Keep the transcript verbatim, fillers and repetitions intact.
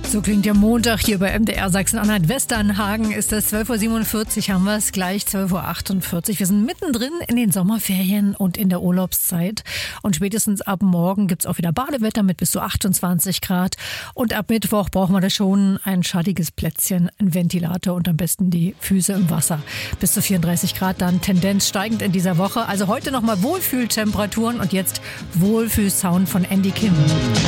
So klingt der Montag hier bei M D R Sachsen-Anhalt. Westernhagen ist es. zwölf Uhr siebenundvierzig haben wir es, gleich zwölf Uhr achtundvierzig. Wir sind mittendrin in den Sommerferien und in der Urlaubszeit. Und spätestens ab morgen gibt's auch wieder Badewetter mit bis zu achtundzwanzig Grad. Und ab Mittwoch brauchen wir da schon ein schattiges Plätzchen, einen Ventilator und am besten die Füße im Wasser. Bis zu vierunddreißig Grad dann Tendenz steigend in dieser Woche. Also heute nochmal Wohlfühltemperaturen und jetzt Wohlfühlsound von Andy Kim.